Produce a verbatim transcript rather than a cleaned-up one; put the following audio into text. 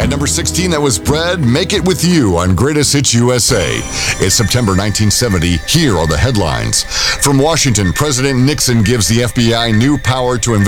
At number sixteen, that was Bread, Make It With You on Greatest Hits U S A. It's September nineteen seventy. Here are the headlines. From Washington, President Nixon gives the F B I new power to investigate